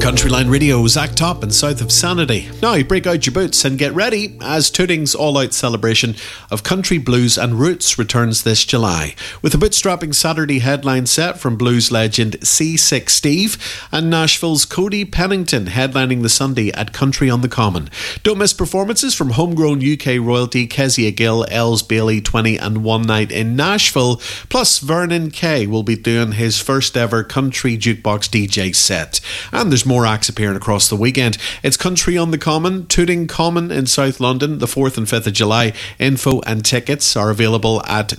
Country Line Radio, Zach Top and South of Sanity. Now break out your boots and get ready as Tooting's all-out celebration of country blues and roots returns this July. With a bootstrapping Saturday headline set from blues legend C6 Steve and Nashville's Cody Pennington headlining the Sunday at Country on the Common. Don't miss performances from homegrown UK royalty Kezia Gill, Els Bailey, 20 and One Night in Nashville. Plus Vernon Kay will be doing his first ever country jukebox DJ set. And there's more acts appearing across the weekend. It's Country on the Common, Tooting Common in South London, the 4th and 5th of July. Info and tickets are available at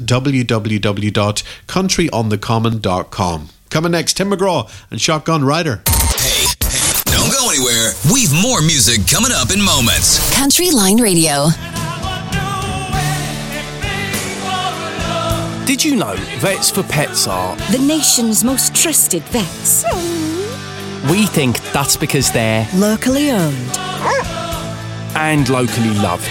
www.countryonthecommon.com. Coming next, Tim McGraw and Shotgun Rider. Hey, don't go anywhere. We've more music coming up in moments. Country Line Radio. Did you know Vets for Pets are the nation's most trusted vets? We think that's because they're locally owned and locally loved.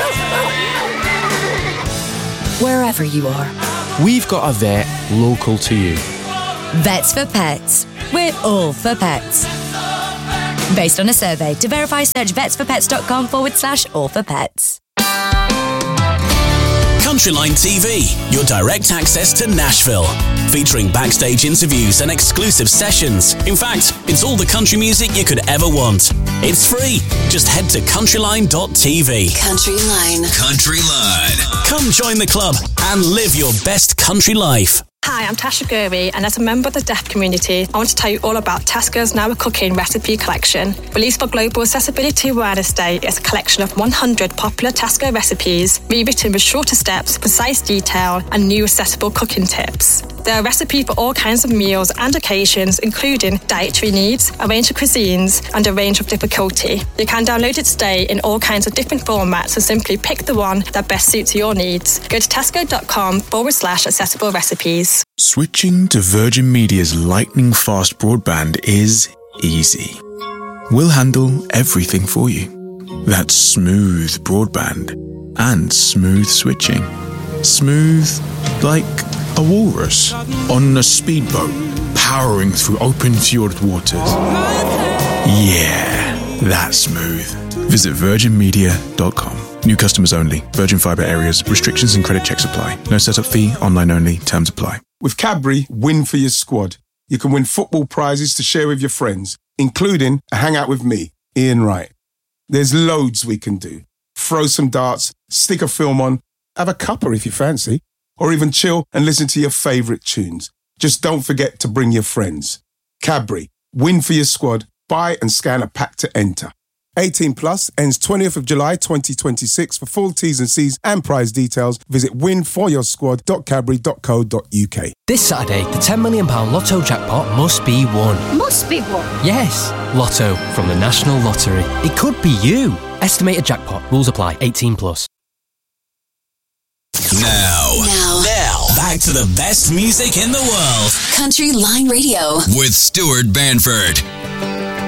Wherever you are, we've got a vet local to you. Vets for Pets. We're all for pets. Based on a survey. To verify, search vetsforpets.com/all-for-pets. Countryline TV, your direct access to Nashville. Featuring backstage interviews and exclusive sessions. In fact, it's all the country music you could ever want. It's free. Just head to countryline.tv. Countryline. Countryline. Come join the club and live your best country life. Hi, I'm Tasha Gurry, and as a member of the deaf community, I want to tell you all about Tesco's Now a Cooking recipe collection. Released for Global Accessibility Awareness Day, it's a collection of 100 popular Tesco recipes, rewritten with shorter steps, precise detail, and new accessible cooking tips. There are recipes for all kinds of meals and occasions, including dietary needs, a range of cuisines, and a range of difficulty. You can download it today in all kinds of different formats, so simply pick the one that best suits your needs. Go to tesco.com/accessible recipes. Switching to Virgin Media's lightning-fast broadband is easy. We'll handle everything for you. That's smooth broadband and smooth switching. Smooth like a walrus on a speedboat powering through open fjord waters. Yeah, that's smooth. Visit virginmedia.com. New customers only. Virgin Fibre areas. Restrictions and credit checks apply. No setup fee. Online only. Terms apply. With Cadbury, win for your squad. You can win football prizes to share with your friends, including a hangout with me, Ian Wright. There's loads we can do. Throw some darts, stick a film on, have a cuppa if you fancy, or even chill and listen to your favourite tunes. Just don't forget to bring your friends. Cadbury, win for your squad. Buy and scan a pack to enter. 18 plus, ends 20th of July 2026. For full T's and C's and prize details, visit winforyoursquad.cadbury.co.uk. This Saturday, the £10 million Lotto jackpot must be won. must be one. Yes, Lotto from the National Lottery. It could be you. Estimated jackpot. Rules apply. 18 plus. Now, back to the best music in the world. Country Line Radio with Stuart Banford.